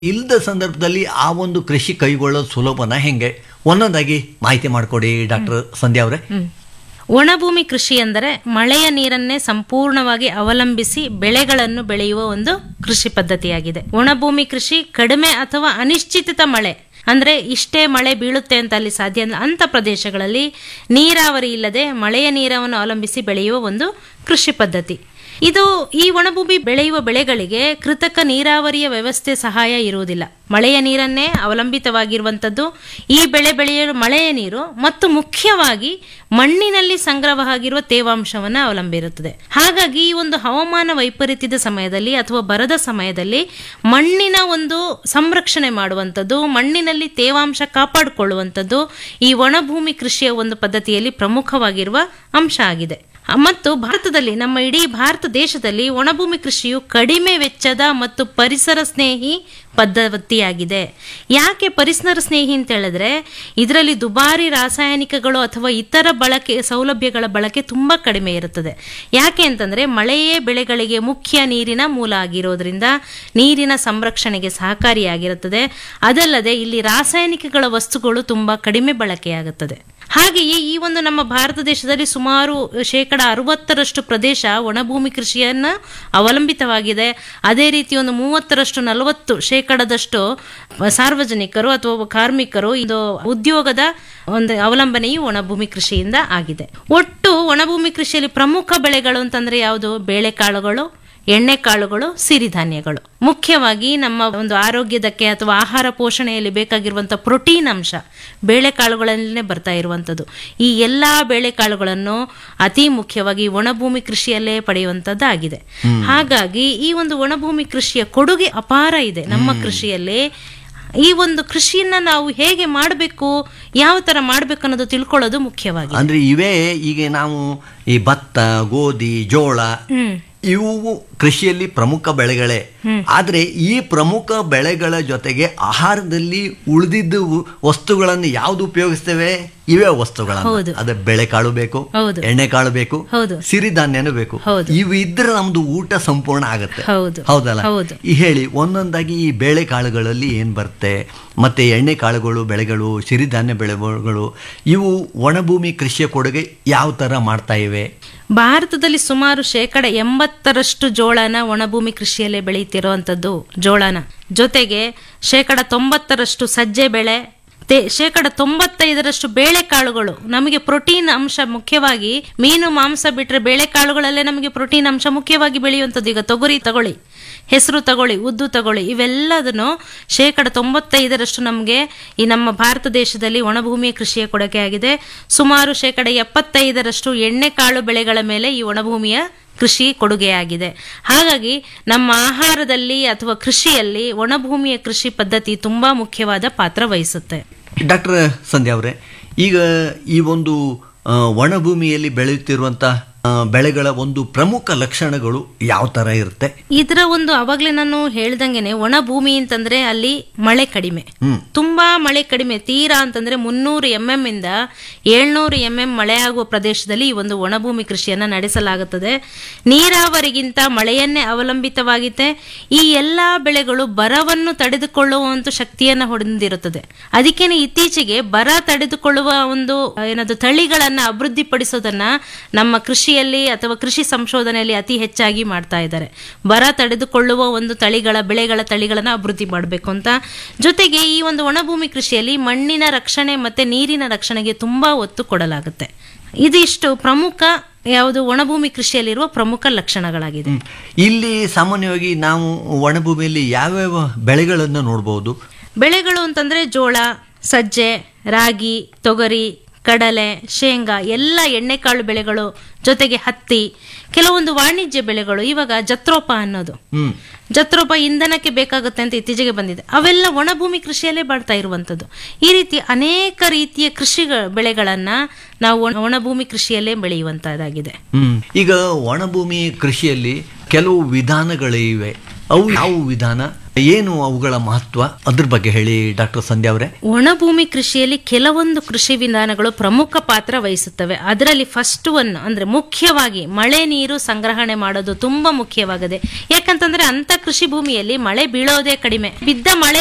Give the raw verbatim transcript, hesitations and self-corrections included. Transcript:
ಇಲ್ಲದ ಸಂದರ್ಭದಲ್ಲಿ ಆ ಒಂದು ಕೃಷಿ ಕೈಗೊಳ್ಳೋದು ಸುಲಭನ ಹೆಂಗೆ ಒಂದೊಂದಾಗಿ ಮಾಹಿತಿ ಮಾಡಿಕೊಡಿ ಡಾಕ್ಟರ್ ಸಂಧ್ಯಾ ಅವರೇ. ಒಣಭೂಮಿ ಕೃಷಿ ಎಂದರೆ ಮಳೆಯ ನೀರನ್ನೇ ಸಂಪೂರ್ಣವಾಗಿ ಅವಲಂಬಿಸಿ ಬೆಳೆಗಳನ್ನು ಬೆಳೆಯುವ ಒಂದು ಕೃಷಿ ಪದ್ಧತಿಯಾಗಿದೆ. ಒಣಭೂಮಿ ಕೃಷಿ ಕಡಿಮೆ ಅಥವಾ ಅನಿಶ್ಚಿತ ಮಳೆ ಅಂದ್ರೆ ಇಷ್ಟೇ ಮಳೆ ಬೀಳುತ್ತೆ ಅಂತ ಅಲ್ಲಿ ಸಾಧ್ಯ ಅಂತ ಪ್ರದೇಶಗಳಲ್ಲಿ ನೀರಾವರಿ ಇಲ್ಲದೆ ಮಳೆಯ ನೀರನ್ನು ಅವಲಂಬಿಸಿ ಬೆಳೆಯುವ ಒಂದು ಕೃಷಿ ಪದ್ಧತಿ. ಇದು ಈ ಒಣಭೂಮಿ ಬೆಳೆಯುವ ಬೆಳೆಗಳಿಗೆ ಕೃತಕ ನೀರಾವರಿಯ ವ್ಯವಸ್ಥೆ ಸಹಾಯ ಇರುವುದಿಲ್ಲ. ಮಳೆಯ ನೀರನ್ನೇ ಅವಲಂಬಿತವಾಗಿರುವಂಥದ್ದು ಈ ಬೆಳೆ ಬೆಳೆಯಲು ಮಳೆಯ ನೀರು ಮತ್ತು ಮುಖ್ಯವಾಗಿ ಮಣ್ಣಿನಲ್ಲಿ ಸಂಗ್ರಹವಾಗಿರುವ ತೇವಾಂಶವನ್ನು ಅವಲಂಬಿರುತ್ತದೆ. ಹಾಗಾಗಿ ಈ ಒಂದು ಹವಾಮಾನ ವೈಪರೀತ್ಯದ ಸಮಯದಲ್ಲಿ ಅಥವಾ ಬರದ ಸಮಯದಲ್ಲಿ ಮಣ್ಣಿನ ಒಂದು ಸಂರಕ್ಷಣೆ ಮಾಡುವಂಥದ್ದು, ಮಣ್ಣಿನಲ್ಲಿ ತೇವಾಂಶ ಕಾಪಾಡಿಕೊಳ್ಳುವಂಥದ್ದು ಈ ಒಣಭೂಮಿ ಕೃಷಿಯ ಒಂದು ಪದ್ಧತಿಯಲ್ಲಿ ಪ್ರಮುಖವಾಗಿರುವ ಅಂಶ ಆಗಿದೆ. ಮತ್ತು ಭಾರತದಲ್ಲಿ ನಮ್ಮ ಇಡೀ ಭಾರತ ದೇಶದಲ್ಲಿ ಒಣಭೂಮಿ ಕೃಷಿಯು ಕಡಿಮೆ ವೆಚ್ಚದ ಮತ್ತು ಪರಿಸರ ಸ್ನೇಹಿ ಪದ್ಧತಿಯಾಗಿದೆ. ಯಾಕೆ ಪರಿಸರ ಸ್ನೇಹಿ ಅಂತ ಹೇಳಿದ್ರೆ ಇದರಲ್ಲಿ ದುಬಾರಿ ರಾಸಾಯನಿಕಗಳು ಅಥವಾ ಇತರ ಬಳಕೆ ಸೌಲಭ್ಯಗಳ ಬಳಕೆ ತುಂಬಾ ಕಡಿಮೆ ಇರುತ್ತದೆ. ಯಾಕೆ ಅಂತಂದ್ರೆ ಮಳೆಯೇ ಬೆಳೆಗಳಿಗೆ ಮುಖ್ಯ ನೀರಿನ ಮೂಲ ಆಗಿರೋದ್ರಿಂದ ನೀರಿನ ಸಂರಕ್ಷಣೆಗೆ ಸಹಕಾರಿಯಾಗಿರುತ್ತದೆ. ಅದಲ್ಲದೆ ಇಲ್ಲಿ ರಾಸಾಯನಿಕಗಳ ವಸ್ತುಗಳು ತುಂಬಾ ಕಡಿಮೆ ಬಳಕೆಯಾಗುತ್ತದೆ. ಹಾಗೆಯೇ ಈ ಒಂದು ನಮ್ಮ ಭಾರತ ದೇಶದಲ್ಲಿ ಸುಮಾರು ಶೇಕಡ ಅರವತ್ತರಷ್ಟು ಪ್ರದೇಶ ಒಣಭೂಮಿ ಕೃಷಿಯನ್ನ ಅವಲಂಬಿತವಾಗಿದೆ. ಅದೇ ರೀತಿ ಒಂದು ಮೂವತ್ತರಷ್ಟು ನಲವತ್ತು ಶೇಕಡದಷ್ಟು ಸಾರ್ವಜನಿಕರು ಅಥವಾ ಕಾರ್ಮಿಕರು ಇದು ಉದ್ಯೋಗದ ಒಂದು ಅವಲಂಬನೆಯು ಒಣಭೂಮಿ ಕೃಷಿಯಿಂದ ಆಗಿದೆ. ಒಟ್ಟು ಒಣಭೂಮಿ ಕೃಷಿಯಲ್ಲಿ ಪ್ರಮುಖ ಬೆಳೆಗಳು ಅಂತಂದ್ರೆ ಯಾವುದು? ಬೇಳೆಕಾಳುಗಳು, ಎಣ್ಣೆಕಾಳುಗಳು, ಸಿರಿಧಾನ್ಯಗಳು. ಮುಖ್ಯವಾಗಿ ನಮ್ಮ ಒಂದು ಆರೋಗ್ಯದಕ್ಕೆ ಅಥವಾ ಆಹಾರ ಪೋಷಣೆಯಲ್ಲಿ ಬೇಕಾಗಿರುವಂತಹ ಪ್ರೋಟೀನ್ ಅಂಶ ಬೇಳೆಕಾಳುಗಳಲ್ಲೇ ಬರ್ತಾ ಇರುವಂಥದ್ದು. ಈ ಎಲ್ಲಾ ಬೇಳೆಕಾಳುಗಳನ್ನು ಅತಿ ಮುಖ್ಯವಾಗಿ ಒಣಭೂಮಿ ಕೃಷಿಯಲ್ಲೇ ಪಡೆಯುವಂಥದ್ದಾಗಿದೆ. ಹಾಗಾಗಿ ಈ ಒಂದು ಒಣಭೂಮಿ ಕೃಷಿಯ ಕೊಡುಗೆ ಅಪಾರ ಇದೆ ನಮ್ಮ ಕೃಷಿಯಲ್ಲಿ. ಈ ಒಂದು ಕೃಷಿಯನ್ನ ನಾವು ಹೇಗೆ ಮಾಡಬೇಕು, ಯಾವ ತರ ಮಾಡಬೇಕು ಅನ್ನೋದು ತಿಳ್ಕೊಳ್ಳೋದು ಮುಖ್ಯವಾಗಿ. ಅಂದ್ರೆ ಇವೇ ಈಗ ನಾವು ಈ ಭತ್ತ, ಗೋಧಿ, ಜೋಳ ಇವು ಕೃಷಿಯಲ್ಲಿ ಪ್ರಮುಖ ಬೆಳೆಗಳೇ. ಆದ್ರೆ ಈ ಪ್ರಮುಖ ಬೆಳೆಗಳ ಜೊತೆಗೆ ಆಹಾರದಲ್ಲಿ ಉಳಿದಿದ್ದ ವಸ್ತುಗಳನ್ನು ಯಾವ್ದು ಉಪಯೋಗಿಸ್ತೇವೆ? ಇವೇ ವಸ್ತುಗಳನ್ನು. ಅದೇ ಬೆಳೆಕಾಳು ಬೇಕು, ಎಣ್ಣೆಕಾಳು ಬೇಕು, ಸಿರಿಧಾನ್ಯನೂ ಬೇಕು. ಇವು ಇದ್ರೆ ನಮ್ದು ಊಟ ಸಂಪೂರ್ಣ ಆಗುತ್ತೆ. ಹೌದಲ್ಲ? ಈ ಹೇಳಿ ಒಂದೊಂದಾಗಿ ಈ ಬೇಳೆಕಾಳುಗಳಲ್ಲಿ ಏನ್ ಬರುತ್ತೆ, ಮತ್ತೆ ಎಣ್ಣೆ ಕಾಳುಗಳು ಬೆಳೆಗಳು, ಸಿರಿಧಾನ್ಯ ಬೆಳೆಗಳು, ಇವು ಒಣಭೂಮಿ ಕೃಷಿಯ ಕೊಡುಗೆ ಯಾವ ತರ ಮಾಡ್ತಾ ಇವೆ? ಭಾರತದಲ್ಲಿ ಸುಮಾರು ಶೇಕಡ ಎಂಬತ್ತರಷ್ಟು ಜೋಳನ ಒಣಭೂಮಿ ಕೃಷಿಯಲ್ಲೇ ಬೆಳೆಯುತ್ತಿರುವಂತದ್ದು ಜೋಳನ ಜೊತೆಗೆ ಶೇಕಡ ತೊಂಬತ್ತರಷ್ಟು ಸಜ್ಜೆ ಬೆಳೆ, ಶೇಕಡ ತೊಂಬತ್ತೈದರಷ್ಟು ಬೇಳೆಕಾಳುಗಳು. ನಮಗೆ ಪ್ರೋಟೀನ್ ಅಂಶ ಮುಖ್ಯವಾಗಿ ಮೀನು ಮಾಂಸ ಬಿಟ್ರೆ ಬೇಳೆಕಾಳುಗಳಲ್ಲೇ ನಮಗೆ ಪ್ರೋಟೀನ್ ಅಂಶ ಮುಖ್ಯವಾಗಿ ಬೆಳೆಯುವಂಥದ್ದು. ಈಗ ತೊಗರಿ ತಗೊಳ್ಳಿ, ಹೆಸರು ತಗೊಳ್ಳಿ, ಉದ್ದು ತಗೊಳ್ಳಿ, ಇವೆಲ್ಲದನ್ನು ಶೇಕಡ ತೊಂಬತ್ತೈದರಷ್ಟು ನಮಗೆ ಈ ನಮ್ಮ ಭಾರತ ದೇಶದಲ್ಲಿ ಒಣಭೂಮಿಯ ಕೃಷಿಯ ಕೊಡುಗೆ ಆಗಿದೆ. ಸುಮಾರು ಶೇಕಡ ಎಪ್ಪತ್ತೈದರಷ್ಟು ಎಣ್ಣೆಕಾಳು ಬೆಳೆಗಳ ಮೇಲೆ ಈ ಒಣಭೂಮಿಯ ಕೃಷಿ ಕೊಡುಗೆಯಾಗಿದೆ. ಹಾಗಾಗಿ ನಮ್ಮ ಆಹಾರದಲ್ಲಿ ಅಥವಾ ಕೃಷಿಯಲ್ಲಿ ಒಣಭೂಮಿಯ ಕೃಷಿ ಪದ್ಧತಿ ತುಂಬಾ ಮುಖ್ಯವಾದ ಪಾತ್ರ ವಹಿಸುತ್ತೆ. ಡಾಕ್ಟರ್ ಸಂಧ್ಯಾ ಅವರೇ, ಈಗ ಈ ಒಂದು ಒಣಭೂಮಿಯಲ್ಲಿ ಬೆಳೆಯುತ್ತಿರುವಂತಹ ಬೆಳೆಗಳ ಒಂದು ಪ್ರಮುಖ ಲಕ್ಷಣಗಳು ಯಾವ ತರ ಇರುತ್ತೆ? ಇದರ ಒಂದು ಅವಾಗ್ಲೇ ನಾನು ಹೇಳ್ದಂಗೆನೆ ಒಣ ಭೂಮಿ ಅಂತಂದ್ರೆ ಅಲ್ಲಿ ಮಳೆ ಕಡಿಮೆ, ತುಂಬಾ ಮಳೆ ಕಡಿಮೆ, ತೀರಾ ಅಂತಂದ್ರೆ ಮುನ್ನೂರು ಎಂ ಎಂ ಇಂದ ಏಳ್ನೂರು ಎಂ ಎಂ ಮಳೆ ಆಗುವ ಪ್ರದೇಶದಲ್ಲಿ ಈ ಒಂದು ಒಣಭೂಮಿ ಕೃಷಿಯನ್ನ ನಡೆಸಲಾಗುತ್ತದೆ. ನೀರಾವರಿಗಿಂತ ಮಳೆಯನ್ನೇ ಅವಲಂಬಿತವಾಗಿದೆ. ಈ ಎಲ್ಲಾ ಬೆಳೆಗಳು ಬರವನ್ನು ತಡೆದುಕೊಳ್ಳುವಂತ ಶಕ್ತಿಯನ್ನ ಹೊಂದಿರುತ್ತದೆ. ಅದಕ್ಕೇನೆ ಇತ್ತೀಚೆಗೆ ಬರ ತಡೆದುಕೊಳ್ಳುವ ಒಂದು ಏನದು ತಳಿಗಳನ್ನ ಅಭಿವೃದ್ಧಿಪಡಿಸೋದನ್ನ ನಮ್ಮ ಕೃಷಿ ಅಥವಾ ಕೃಷಿ ಸಂಶೋಧನೆಯಲ್ಲಿ ಅತಿ ಹೆಚ್ಚಾಗಿ ಮಾಡ್ತಾ ಇದ್ದಾರೆ. ಬರ ತಡೆದುಕೊಳ್ಳುವ ಒಂದು ತಳಿಗಳ ಬೆಳೆಗಳ ತಳಿಗಳನ್ನ ಅಭಿವೃದ್ಧಿ ಮಾಡಬೇಕು ಅಂತ. ಜೊತೆಗೆ ಈ ಒಂದು ಒಣಭೂಮಿ ಕೃಷಿಯಲ್ಲಿ ಮಣ್ಣಿನ ರಕ್ಷಣೆ ಮತ್ತೆ ನೀರಿನ ರಕ್ಷಣೆಗೆ ತುಂಬಾ ಒತ್ತು ಕೊಡಲಾಗುತ್ತೆ. ಇದಿಷ್ಟು ಪ್ರಮುಖ ಯಾವುದು ಒಣಭೂಮಿ ಕೃಷಿಯಲ್ಲಿರುವ ಪ್ರಮುಖ ಲಕ್ಷಣಗಳಾಗಿದೆ. ಇಲ್ಲಿ ಸಾಮಾನ್ಯವಾಗಿ ನಾವು ಒಣಭೂಮಿಯಲ್ಲಿ ಯಾವ್ಯಾವ ಬೆಳೆಗಳನ್ನು ನೋಡಬಹುದು? ಬೆಳೆಗಳು ಅಂತಂದ್ರೆ ಜೋಳ, ಸಜ್ಜೆ, ರಾಗಿ, ತೊಗರಿ, ಕಡಲೆ, ಶೇಂಗಾ, ಎಲ್ಲ ಎಣ್ಣೆಕಾಳು ಬೆಳೆಗಳು, ಜೊತೆಗೆ ಹತ್ತಿ, ಕೆಲವೊಂದು ವಾಣಿಜ್ಯ ಬೆಳೆಗಳು. ಇವಾಗ ಜತ್ರೋಪ ಅನ್ನೋದು, ಜತ್ರೋಪ ಇಂಧನಕ್ಕೆ ಬೇಕಾಗುತ್ತೆ ಅಂತ ಇತ್ತೀಚೆಗೆ ಬಂದಿದೆ. ಅವೆಲ್ಲ ಒಣಭೂಮಿ ಕೃಷಿಯಲ್ಲೇ ಬಾಳ್ತಾ ಇರುವಂತದ್ದು. ಈ ರೀತಿ ಅನೇಕ ರೀತಿಯ ಕೃಷಿ ಬೆಳೆಗಳನ್ನ ನಾವು ಒಣಭೂಮಿ ಕೃಷಿಯಲ್ಲೇ ಬೆಳೆಯುವಂತದ್ದಾಗಿದೆ. ಈಗ ಒಣಭೂಮಿ ಕೃಷಿಯಲ್ಲಿ ಕೆಲವು ವಿಧಾನಗಳಿವೆ. ಅವು ಯಾವ ವಿಧಾನ, ಏನು ಅವುಗಳ ಮಹತ್ವ, ಅದ್ರ ಬಗ್ಗೆ ಹೇಳಿ ಡಾಕ್ಟರ್ ಸಂಧ್ಯಾ ಅವರೇ. ಒಣಭೂಮಿ ಕೃಷಿಯಲ್ಲಿ ಕೆಲವೊಂದು ಕೃಷಿ ವಿಧಾನಗಳು ಪ್ರಮುಖ ಪಾತ್ರ ವಹಿಸುತ್ತವೆ. ಅದರಲ್ಲಿ ಫಸ್ಟ್ ಒನ್ ಅಂದ್ರೆ ಮುಖ್ಯವಾಗಿ ಮಳೆ ನೀರು ಸಂಗ್ರಹಣೆ ಮಾಡೋದು ತುಂಬಾ ಮುಖ್ಯವಾಗಿದೆ. ಯಾಕಂತಂದ್ರೆ ಅಂತ ಕೃಷಿ ಭೂಮಿಯಲ್ಲಿ ಮಳೆ ಬೀಳೋದೇ ಕಡಿಮೆ, ಬಿದ್ದ ಮಳೆ